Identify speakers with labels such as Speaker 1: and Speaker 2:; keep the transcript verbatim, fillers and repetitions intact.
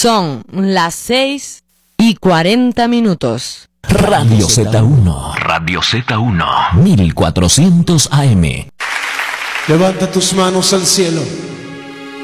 Speaker 1: Son las seis y cuarenta minutos.
Speaker 2: Radio Z uno. Radio Z uno. mil cuatrocientos A M.
Speaker 3: Levanta tus manos al cielo.